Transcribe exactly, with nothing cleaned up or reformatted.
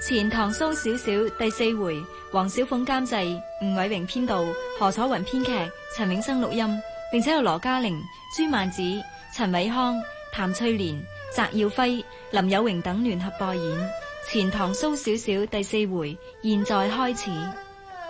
錢塘蘇小小第四回，黃小鳳監製，吳偉榮編導，何楚雲編劇，陳永生錄音，並且有羅嘉玲、朱曼子、陳偉康、譚翠蓮、翟耀輝、林有榮等聯合播演。錢塘蘇小小第四回，現在開始。